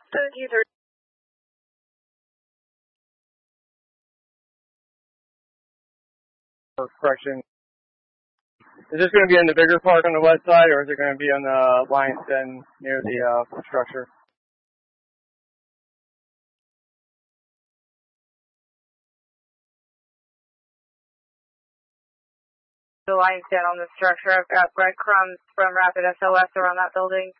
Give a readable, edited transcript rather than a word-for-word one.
1730. Correction. Is this going to be in the bigger park on the west side, or is it going to be on the Lion's Den near the structure? The Lion's Den on the structure. I've got breadcrumbs from Rapid SOS around that building.